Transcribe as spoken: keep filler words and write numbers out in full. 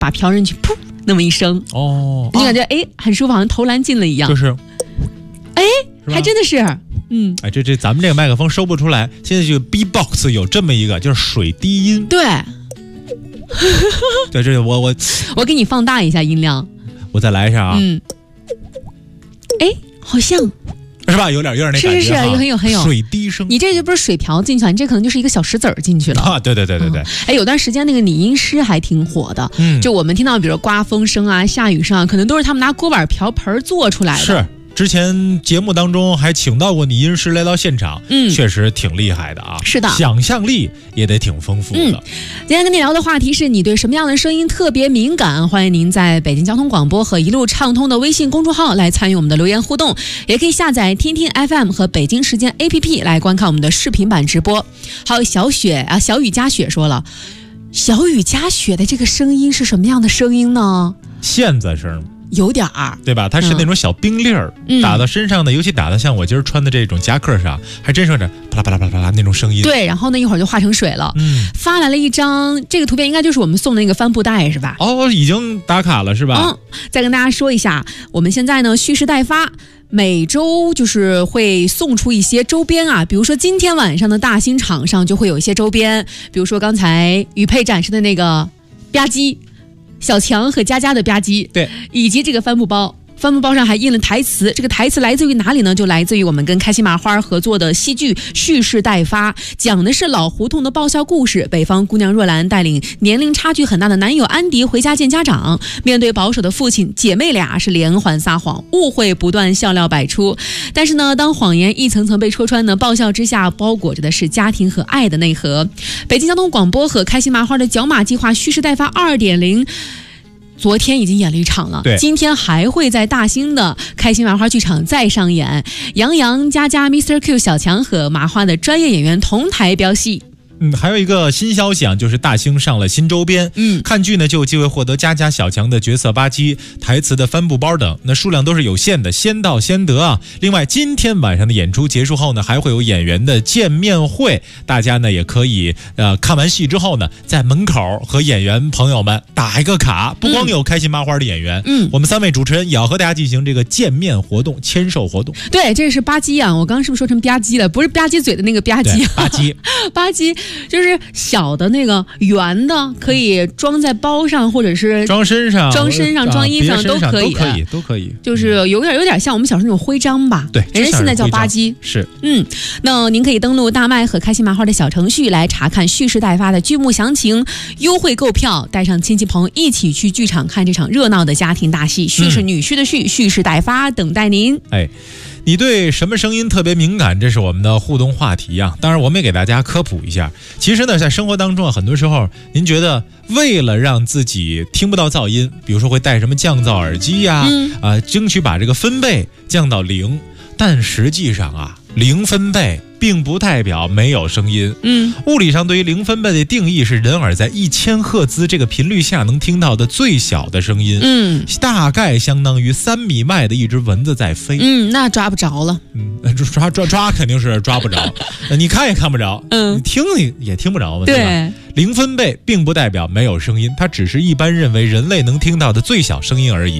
把瓢扔去，噗，那么一声， 哦， 你就感觉哎、啊、很舒服，好像投篮进了一样。 就是， 哎，还真的是，嗯， 哎，这这咱们这个麦克风收不出来。现在这个 B-box 有这么一个，就是水低音。 对， 对，这我我我给你放大一下音量， 我再来一下啊。 嗯，哎，好像。 是吧？有点有点那感觉， 是是是，很有很有水滴声。 你这就不是水瓢进去了，你这可能就是一个小石子儿进去了啊！对对对对对。 哎、嗯，有段时间那个拟音师还挺火的，嗯，就我们听到比如刮风声啊、下雨声啊，可能都是他们拿锅碗瓢盆做出来的。 是。之前节目当中还请到过拟音师来到现场，嗯，确实挺厉害的啊。 是的， 想象力也得挺丰富的。嗯， 今天跟你聊的话题是你对什么样的声音特别敏感？欢迎您在北京交通广播和一路畅通的微信公众号来参与我们的留言互动，也可以下载听听 F M 和北京时间 A P P 来观看我们的视频版直播。还有小雪啊，小雨加雪说了，小雨加雪的这个声音是什么样的声音呢？ 线子声。 有点儿， 对吧？它是那种小冰粒儿、嗯，打到身上的，尤其打到像我今儿穿的这种夹克上，还真是着啪啦啪啦啪啦啪啦那种声音。 对，然后呢，一会儿就化成水了。嗯，发来了一张这个图片，应该就是我们送的那个帆布袋，是吧？ 哦，已经打卡了，是吧？ 嗯，再跟大家说一下，我们现在呢蓄势待发，每周就是会送出一些周边啊，比如说今天晚上的大兴场上就会有一些周边，比如说刚才于佩展示的那个吧唧。小强和佳佳的吧唧， 对， 以及这个帆布包，帆布包上还印了台词，这个台词来自于哪里呢？就来自于我们跟开心麻花合作的戏剧《蓄势待发》，讲的是老胡同的爆笑故事。北方姑娘若兰带领年龄差距很大的男友安迪回家见家长，面对保守的父亲，姐妹俩是连环撒谎，误会不断，笑料百出。但是呢，当谎言一层层被戳穿呢，爆笑之下包裹着的是家庭和爱的内核。北京交通广播和开心麻花的角马计划蓄势待发 二点零。昨天已经演了一场了，今天还会在大兴的开心麻花剧场再上演。杨洋、佳佳、mister Q、小强和麻花的专业演员同台飙戏。 嗯，还有一个新消息啊，就是大兴上了新周边。嗯，看剧呢就有机会获得佳佳、小强的角色吧唧、台词的帆布包等，那数量都是有限的，先到先得啊。另外，今天晚上的演出结束后呢，还会有演员的见面会，大家呢也可以呃看完戏之后呢，在门口和演员朋友们打一个卡。不光有开心麻花的演员，嗯，我们三位主持人也要和大家进行这个见面活动、签售活动。 对，这是吧唧啊，我刚刚是不是说成吧唧了？不是吧唧嘴的那个吧唧， 吧唧， 吧唧。就是小的那个圆的，可以装在包上，或者是装身上、 装身上、装衣服上都可以， 都可以，都可以。 就是有点有点像我们小时候那种徽章吧？ 对， 人家现在叫吧唧。 是， 嗯，那您可以登录大麦和开心麻花的小程序来查看蓄势待发的剧目详情，优惠购票，带上亲戚朋友一起去剧场看这场热闹的家庭大戏。蓄是女婿的蓄，蓄势待发，等待您。 哎。你对什么声音特别敏感？这是我们的互动话题啊！当然，我们也给大家科普一下。其实呢，在生活当中啊，很多时候，您觉得为了让自己听不到噪音，比如说会戴什么降噪耳机呀、啊，嗯、啊，争取把这个分贝降到零。但实际上啊，零分贝并不代表没有声音。嗯，物理上对于零分贝的定义是人耳在一千赫兹这个频率下能听到的最小的声音。嗯，大概相当于三米外的一只蚊子在飞。 嗯，那抓不着了。 嗯，抓抓抓肯定是抓不着，你看也看不着，嗯，你听也听不着嘛，对吧？零分贝并不代表没有声音，它只是一般认为人类能听到的最小声音而已。